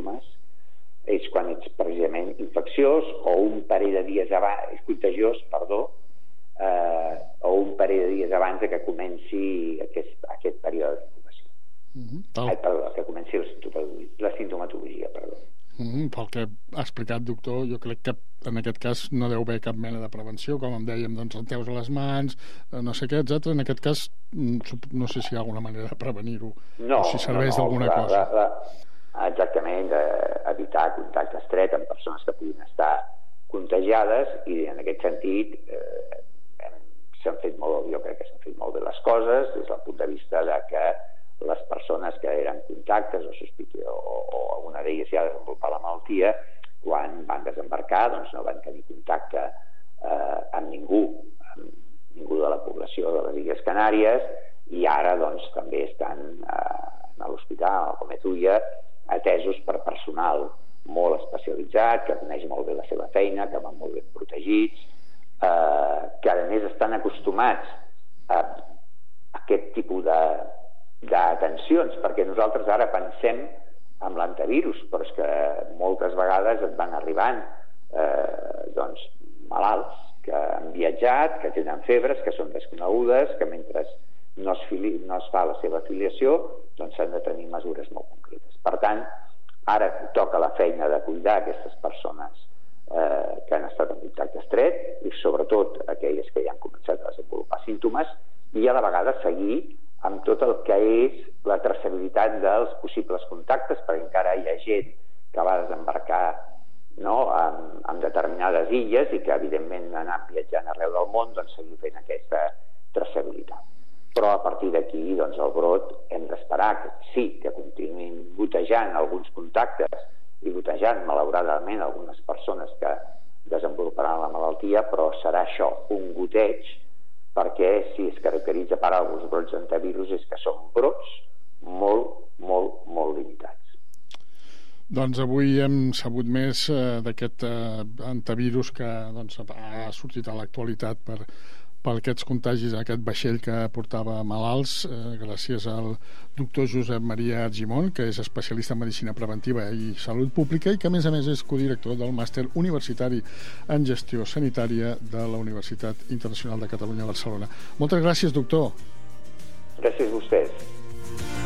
símptomes és quan ets precisament infecciós o un parell de dies abans, és contagiós, perdó, o un parell de dies abans que comenci aquest període d'incubació. Que comenci la sintomatologia, perdó. Pel que ha explicat, doctor, jo crec que en aquest cas no deu haver cap mena de prevenció, com em dèiem, doncs renteus a les mans, no sé què, etc. En aquest cas, no sé si hi ha alguna manera de prevenir-ho, o si serveix d'alguna cosa. Exactament, evitar contacte estret amb persones que puguin estar contagiades, i en aquest sentit jo crec que s'han fet molt bé les coses des del punt de vista de que les persones que eren contactes o alguna d'elles ja ha desenvolupat la malaltia, quan van desembarcar doncs no van tenir contacte amb ningú de la població de les Illes Canàries, i ara doncs també estan a l'hospital, a Cometulla, atesos per personal molt especialitzat, que coneix molt bé la seva feina, que van molt ben protegits, que a més estan acostumats a aquest tipus d'atencions, perquè nosaltres ara pensem en l'antivirus, però és que moltes vegades et van arribant malalts que han viatjat, que tenen febres, que són desconegudes, que mentre no es fa la seva afiliació, doncs s'han de tenir mesures molt concretes. Per tant, ara toca la feina de cuidar aquestes persones que han estat en contacte estret, i sobretot aquelles que ja han començat a desenvolupar símptomes, i a la vegada seguir amb tot el que és la traçabilitat dels possibles contactes, perquè encara hi ha gent que va desembarcar en determinades illes i que evidentment anant viatjant arreu del món, doncs seguir fent aquesta traçabilitat. Però a partir d'aquí, doncs el brot hem d'esperar que sí, que continuïn gotejant alguns contactes i gotejant, malauradament, algunes persones que desenvoluparan la malaltia, però serà això, un goteig, perquè si es caracteritza per alguns brots d'antivirus és que són brots molt, molt, molt limitats. Doncs avui hem sabut més d'aquest antivirus que ha sortit a l'actualitat per aquests contagis, aquest vaixell que portava malalts, gràcies al doctor Josep Maria Argimon, que és especialista en medicina preventiva i salut pública, i que a més és codirector del màster universitari en gestió sanitària de la Universitat Internacional de Catalunya a Barcelona. Moltes gràcies, doctor. Gràcies a vostès.